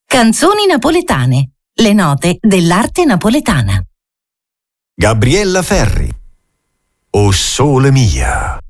Canzoni napoletane, le note dell'arte napoletana. Gabriella Ferri. O sole mia.